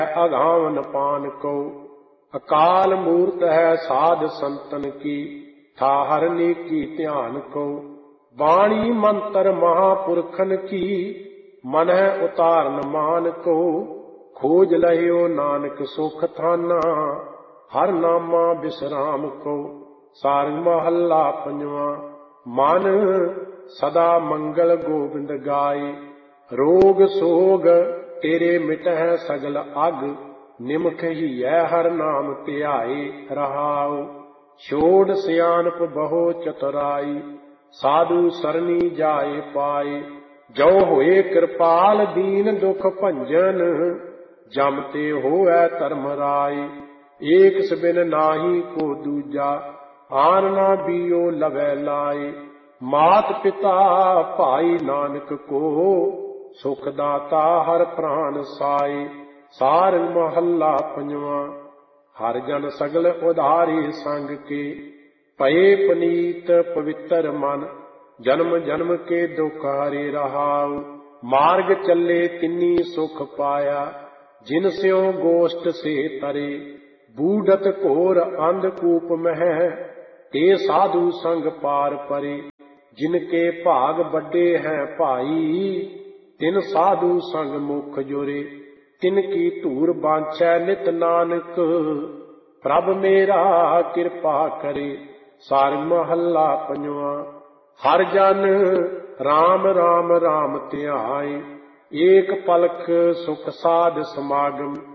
अघावन पान को। अकाल मूर्त है साध संतन की, ठाहरने की ध्यान को। वाणी मंत्र महापुरखन की, मन है उतारन मान को। खोज लहियो नानक सुख थाना, हर नामा विश्राम को। सारंग महला पंजवा। मन सदा मंगल गोबिंद गाए, रोग सोग तेरे मिटह सगल अग। निमख ही हर नाम ध्याए रहाओ। छोड़ सियानप बहो चतुराई, साधु सरनी जाए पाए। जो होए कृपाल दीन दुख भंजन, जमते होए धर्मराय। एक सबिन नाही को दूजा, आन ना बियो लवै लाए। मात पिता भाई नानक को, सुख दाता हर प्राण साए। सारंग महला पंजवा। हर जन सगल उधारी संग के, पये पनीत पवित्र मन। जन्म जन्म के दुख हरे रहाउ, मार्ग चले तिन्नी सुख पाया। जिन स्यों गोष्ठ से तरे, बूढ़त घोर अंधकूप मह। ते साधु संग पार परे, जिनके भाग बड़े हैं भाई। तिन साधु संग मुख जुरे, तिनकी धूर बांछै नित नानक। प्रभ मेरा कृपा करे। सारंग महला पंजवा। हर जन राम राम राम ध्याए, एक पलख सुख साध समागम।